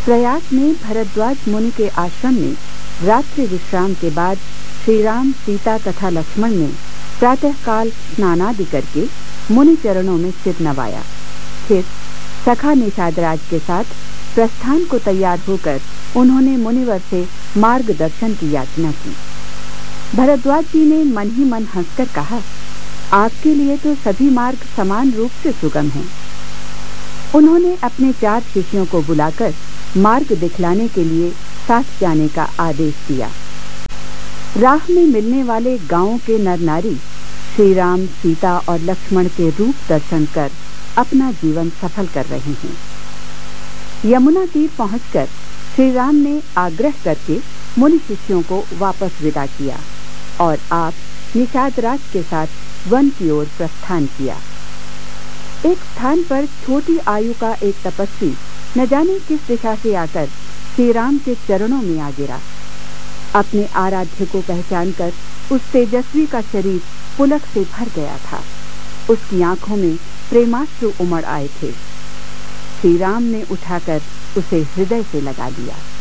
प्रयाग में भरद्वाज मुनि के आश्रम में रात्रि विश्राम के बाद श्री राम, सीता तथा लक्ष्मण ने प्रातःकाल स्नानादि करके मुनि चरणों में सिर नवाया। फिर सखा निषादराज के साथ प्रस्थान को तैयार होकर उन्होंने मुनिवर से मार्गदर्शन की याचना की। भरद्वाज जी ने मन ही मन हंसकर कहा, आपके लिए तो सभी मार्ग समान रूप से सुगम हैं। उन्होंने अपने 4 शिष्यों को बुलाकर मार्ग दिखलाने के लिए साथ जाने का आदेश दिया। राह में मिलने वाले गांवों के नर नारी श्री राम, सीता और लक्ष्मण के रूप दर्शन कर अपना जीवन सफल कर रहे हैं। यमुना तीर पहुंचकर श्री राम ने आग्रह करके मुनि शिष्यों को वापस विदा किया और आप निषादराज के साथ वन की ओर प्रस्थान किया। एक स्थान पर छोटी आयु का एक तपस्वी न जाने किस दिशा से आकर श्री राम के चरणों में आ गिरा। अपने आराध्य को पहचानकर उस तेजस्वी का शरीर पुलक से भर गया था। उसकी आंखों में प्रेमाश्रु उमड़ आए थे। श्री राम ने उठाकर उसे हृदय से लगा लिया।